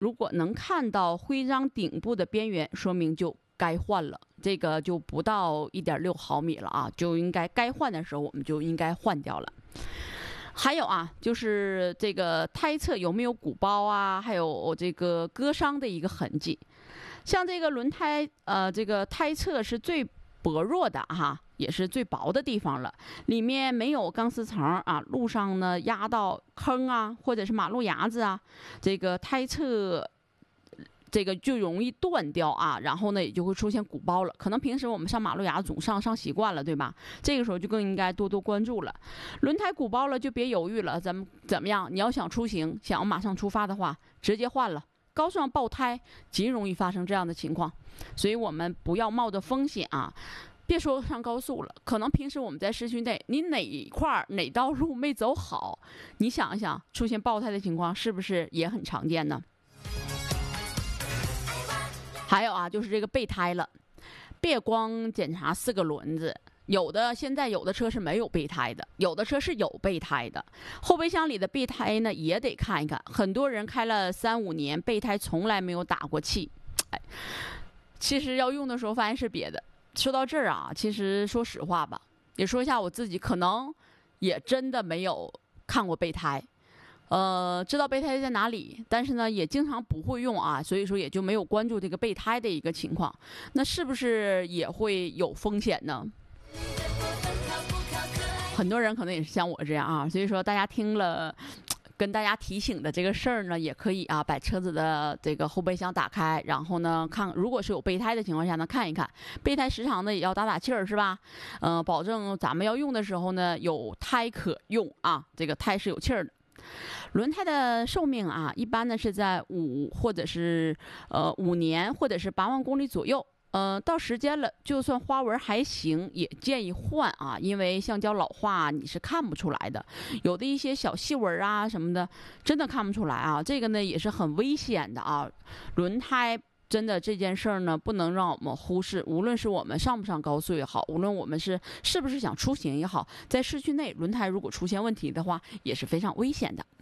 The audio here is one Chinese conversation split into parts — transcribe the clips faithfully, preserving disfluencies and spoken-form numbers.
如果能看到徽章顶部的边缘，说明就该换了。这个就不到一点六毫米了啊，就应该该换的时候我们就应该换掉了。还有啊，就是这个胎侧有没有鼓包啊，还有这个割伤的一个痕迹。像这个轮胎，呃，这个胎侧是最薄弱的哈，也是最薄的地方了，里面没有钢丝层啊，路上呢压到坑啊，或者是马路牙子啊，这个胎侧这个就容易断掉啊，然后呢也就会出现鼓包了。可能平时我们上马路牙子总上上习惯了，对吧？这个时候就更应该多多关注了。轮胎鼓包了就别犹豫了，咱们怎么样？你要想出行，想要马上出发的话，直接换了。高速上爆胎极容易发生这样的情况，所以我们不要冒着风险啊。别说上高速了，可能平时我们在市区内，你哪一块哪道路没走好，你想一想，出现爆胎的情况是不是也很常见呢？还有啊，就是这个备胎了，别光检查四个轮子，有的现在有的车是没有备胎的，有的车是有备胎的。后备箱里的备胎呢也得看一看，很多人开了三五年，备胎从来没有打过气，哎，其实要用的时候发现是别的。说到这儿啊，其实说实话吧，也说一下我自己，可能也真的没有看过备胎，呃，知道备胎在哪里，但是呢，也经常不会用啊，所以说也就没有关注这个备胎的一个情况。那是不是也会有风险呢？很多人可能也是像我这样啊，所以说大家听了。跟大家提醒的这个事儿呢，也可以啊，把车子的这个后备箱打开，然后呢，看如果是有备胎的情况下呢，看一看备胎时常呢也要打打气儿，是吧？嗯、呃，保证咱们要用的时候呢有胎可用啊，这个胎是有气儿的。轮胎的寿命啊，一般呢是在五或者是呃五年或者是八万公里左右。呃，到时间了，就算花纹还行，也建议换啊，因为橡胶老化你是看不出来的，有的一些小细纹啊什么的，真的看不出来啊，这个呢也是很危险的啊。轮胎真的这件事儿呢，不能让我们忽视，无论是我们上不上高速也好，无论我们是是不是想出行也好，在市区内轮胎如果出现问题的话，也是非常危险的。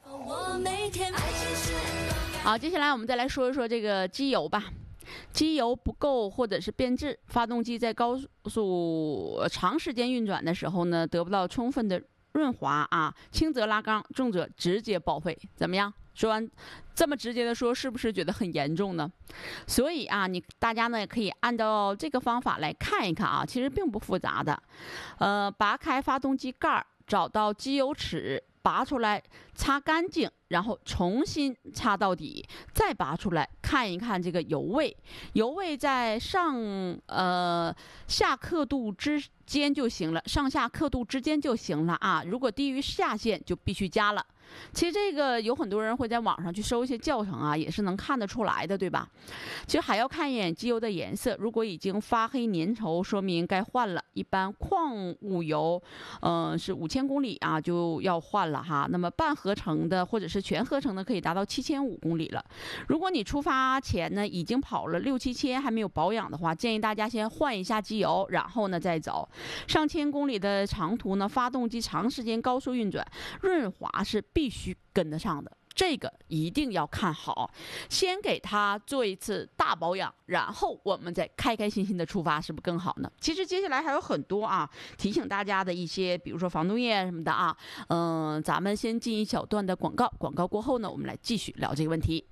好，接下来我们再来说一说这个机油吧。机油不够或者是变质，发动机在高速长时间运转的时候呢，得不到充分的润滑啊，轻则拉缸，重则直接报废。怎么样？说完这么直接的说，是不是觉得很严重呢？所以啊，你大家呢可以按照这个方法来看一看啊，其实并不复杂的。呃，拔开发动机盖儿，找到机油尺，拔出来擦干净，然后重新擦到底，再拔出来看一看这个油位，油位在上呃下刻度之间就行了，上下刻度之间就行了啊。如果低于下限就必须加了。其实这个有很多人会在网上去搜一些教程啊，也是能看得出来的，对吧？其实还要看一眼机油的颜色，如果已经发黑粘稠，说明该换了。一般矿物油，嗯、呃，是五千公里啊就要换了哈。那么半合成的或者是全合成的，可以达到七千五公里了。如果你出发前呢已经跑了六七千还没有保养的话，建议大家先换一下机油，然后呢再走。上千公里的长途呢，发动机长时间高速运转，润滑是必须跟得上的，这个一定要看好。先给它做一次大保养，然后我们再开开心心的出发，是不是更好呢？其实接下来还有很多啊，提醒大家的一些，比如说防冻液什么的啊。嗯、呃，咱们先进一小段的广告，广告过后呢，我们来继续聊这个问题。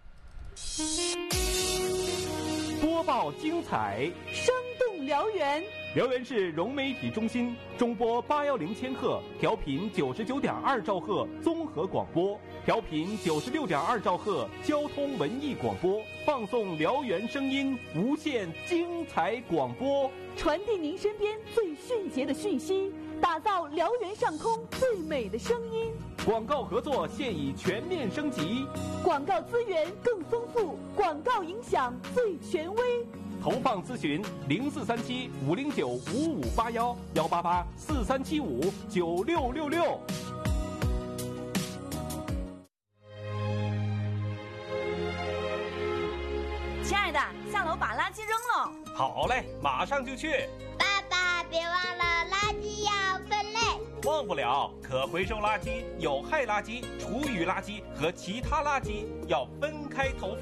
播报精彩， 生动燎原。 辽源市融媒体中心中波八幺零千赫，调频九十九点二兆赫综合广播，调频九十六点二兆赫交通文艺广播，放送辽源声音，无限精彩广播， 传递您身边最迅捷的讯息，打造辽源上空最美的声音。 广告合作现已全面升级， 广告资源更丰富，广告影响最权威。 投放咨询零四三七五零九五五八幺幺八八四三七五九六六六。 亲爱的，下楼把垃圾扔了。 好嘞，马上就去。 爸爸，别忘了垃圾要分类。 忘不了，可回收垃圾、有害垃圾、厨余垃圾和其他垃圾要分开投放。